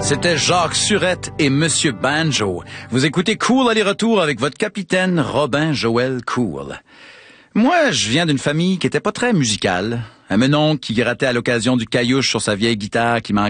C'était Jacques Surette et Monsieur Banjo. Vous écoutez Cool aller-retour avec votre capitaine Robin Joël Cool. Moi, je viens d'une famille qui était pas très musicale. Un menon qui grattait à l'occasion du caillouche sur sa vieille guitare qui manquait